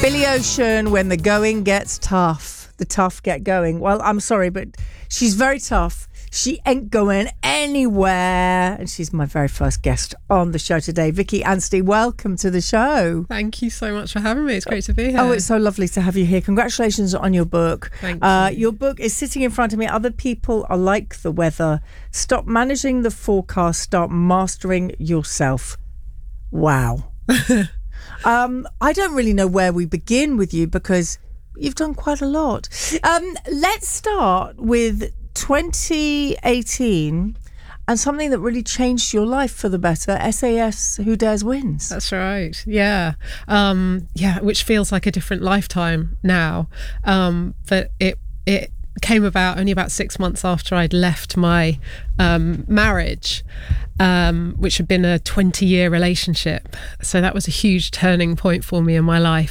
Billy Ocean, when the going gets tough, the tough get going. Well, I'm sorry, but she's very tough. She ain't going anywhere. And she's my very first guest on the show today. Vicky Anstey, welcome to the show. Thank you so much for having me. It's great to be here. Oh, it's so lovely to have you here. Congratulations on your book. Thank you. Your book is sitting in front of me. Other people are like the weather. Stop managing the forecast. Start mastering yourself. Wow. I don't really know where we begin with you because you've done quite a lot. Let's start with 2018 and something that really changed your life for the better. SAS Who Dares Wins. That's right. Yeah. Which feels like a different lifetime now. But it came about only about 6 months after I'd left my marriage, which had been a 20-year relationship. So that was a huge turning point for me in my life.